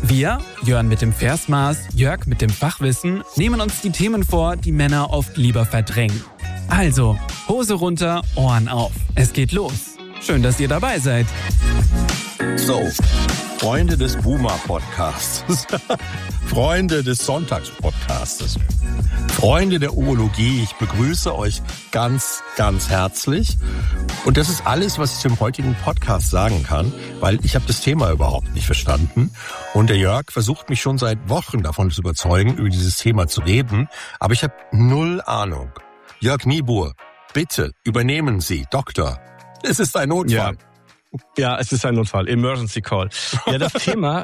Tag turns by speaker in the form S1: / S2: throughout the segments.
S1: Wir, Jörn mit dem Versmaß, Jörg mit dem Fachwissen, nehmen uns die Themen vor, die Männer oft lieber verdrängen. Also, Hose runter, Ohren auf. Es geht los. Schön, dass ihr dabei seid.
S2: So, Freunde des Boomer-Podcasts, Freunde des Sonntags-Podcastes, Freunde der Urologie, ich begrüße euch ganz, ganz herzlich. Und das ist alles, was ich zum heutigen Podcast sagen kann, weil ich habe das Thema überhaupt nicht verstanden. Und der Jörg versucht mich schon seit Wochen davon zu überzeugen, über dieses Thema zu reden. Aber ich habe null Ahnung. Jörg Niebuhr, bitte übernehmen Sie, Doktor. Es ist ein Notfall.
S3: Ja, es ist ein Notfall. Emergency Call. Ja, das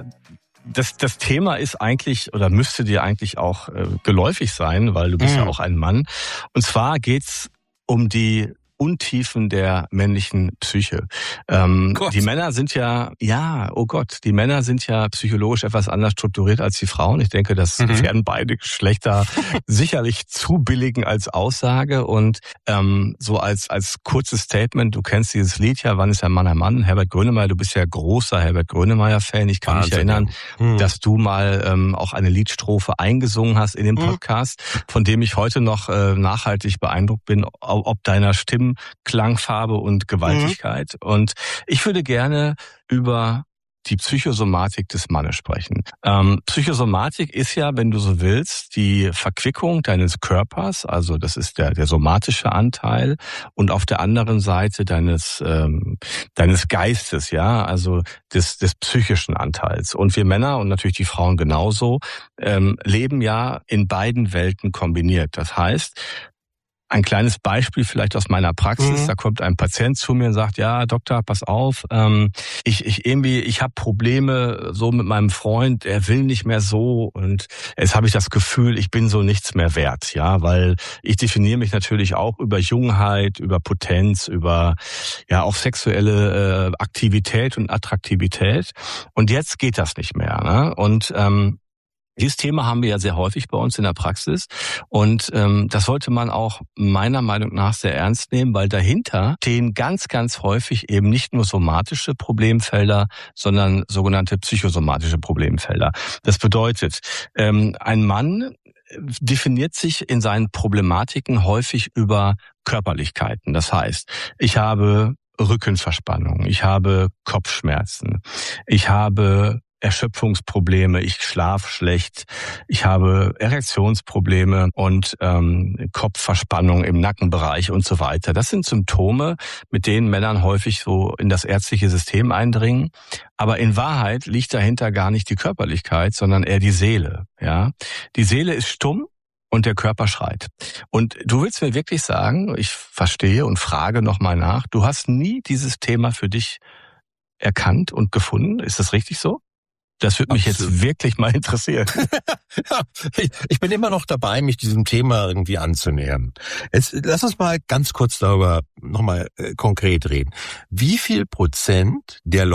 S3: Thema ist eigentlich oder müsste dir eigentlich auch geläufig sein, weil du bist ja auch ein Mann. Und zwar geht's um die Untiefen der männlichen Psyche. Die Männer sind die Männer sind ja psychologisch etwas anders strukturiert als die Frauen. Ich denke, das werden beide Geschlechter sicherlich zubilligen als Aussage. Und so als kurzes Statement, du kennst dieses Lied ja, Wann ist ein Mann ein Mann? Herbert Grönemeyer, du bist ja großer Herbert Grönemeyer-Fan. Ich kann mich erinnern, dass du mal auch eine Liedstrophe eingesungen hast in dem Podcast, von dem ich heute noch nachhaltig beeindruckt bin, ob deiner Stimme, Klangfarbe und Gewaltigkeit. Und ich würde gerne über die Psychosomatik des Mannes sprechen. Psychosomatik ist ja, wenn du so willst, die Verquickung deines Körpers, also das ist der somatische Anteil, und auf der anderen Seite deines Geistes, ja, also des psychischen Anteils. Und wir Männer und natürlich die Frauen genauso leben ja in beiden Welten kombiniert. Das heißt, ein kleines Beispiel vielleicht aus meiner Praxis. Da kommt ein Patient zu mir und sagt, ja, Doktor, pass auf, ich habe Probleme so mit meinem Freund, er will nicht mehr so und jetzt habe ich das Gefühl, ich bin so nichts mehr wert, ja, weil ich definiere mich natürlich auch über Jungheit, über Potenz, über ja auch sexuelle Aktivität und Attraktivität und jetzt geht das nicht mehr, ne? Und dieses Thema haben wir ja sehr häufig bei uns in der Praxis und das sollte man auch meiner Meinung nach sehr ernst nehmen, weil dahinter stehen ganz, ganz häufig eben nicht nur somatische Problemfelder, sondern sogenannte psychosomatische Problemfelder. Das bedeutet, ein Mann definiert sich in seinen Problematiken häufig über Körperlichkeiten. Das heißt, ich habe Rückenverspannung, ich habe Kopfschmerzen, ich habe Erschöpfungsprobleme, ich schlafe schlecht, ich habe Erektionsprobleme und Kopfverspannung im Nackenbereich und so weiter. Das sind Symptome, mit denen Männern häufig so in das ärztliche System eindringen. Aber in Wahrheit liegt dahinter gar nicht die Körperlichkeit, sondern eher die Seele. Ja, die Seele ist stumm und der Körper schreit. Und du willst mir wirklich sagen, ich verstehe und frage nochmal nach, du hast nie dieses Thema für dich erkannt und gefunden. Ist das richtig so? Das würde mich jetzt wirklich mal interessieren.
S2: Ja, ich bin immer noch dabei, mich diesem Thema irgendwie anzunähern. Lass uns mal ganz kurz darüber nochmal konkret reden. Wie viel Prozent der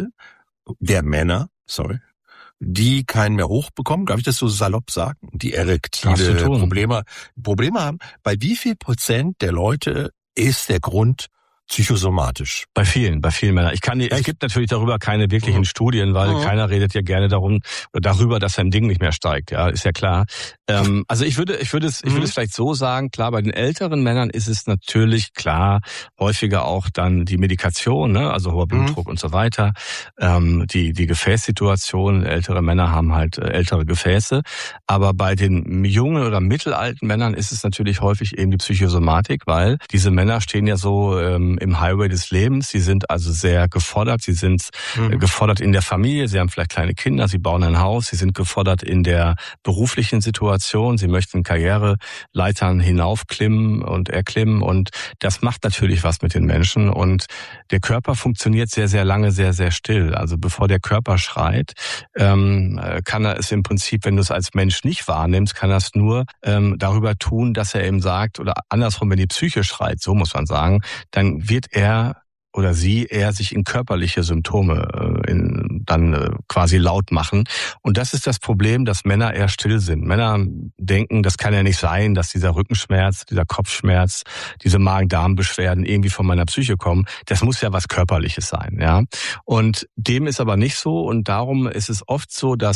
S2: Männer, die keinen mehr hochbekommen, darf ich das so salopp sagen, die erektile Probleme haben, bei wie viel Prozent der Leute ist der Grund psychosomatisch? Bei vielen Männern. Es gibt natürlich darüber keine wirklichen Studien, weil keiner redet ja gerne darüber, dass sein Ding nicht mehr steigt. Ja, ist ja klar. Also ich würde es vielleicht so sagen, klar, bei den älteren Männern ist es natürlich klar, häufiger auch dann die Medikation, ne, also hoher Blutdruck und so weiter. Die Gefäßsituation, ältere Männer haben halt ältere Gefäße. Aber bei den jungen oder mittelalten Männern ist es natürlich häufig eben die Psychosomatik, weil diese Männer stehen ja so im Highway des Lebens. Sie sind also sehr gefordert. Sie sind gefordert in der Familie. Sie haben vielleicht kleine Kinder. Sie bauen ein Haus. Sie sind gefordert in der beruflichen Situation. Sie möchten Karriereleitern hinaufklimmen und erklimmen. Und das macht natürlich was mit den Menschen. Und der Körper funktioniert sehr, sehr lange, sehr, sehr still. Also bevor der Körper schreit, kann er es im Prinzip, wenn du es als Mensch nicht wahrnimmst, kann er es nur darüber tun, dass er eben sagt, oder andersrum, wenn die Psyche schreit, so muss man sagen, dann wird er oder sie eher sich in körperliche Symptome quasi laut machen. Und das ist das Problem, dass Männer eher still sind. Männer denken, das kann ja nicht sein, dass dieser Rückenschmerz, dieser Kopfschmerz, diese Magen-Darm-Beschwerden irgendwie von meiner Psyche kommen. Das muss ja was Körperliches sein, ja. Und dem ist aber nicht so. Und darum ist es oft so, dass